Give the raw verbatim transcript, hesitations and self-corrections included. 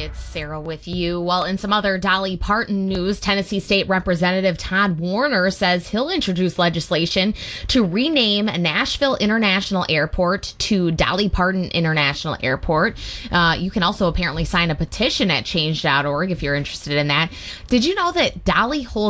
It's Sarah with you. Well, in some other Dolly Parton news, Tennessee State Representative Todd Warner says he'll introduce legislation to rename Nashville International Airport to Dolly Parton International Airport. Uh, you can also apparently sign a petition at change dot org if you're interested in that. Did you know that Dolly holds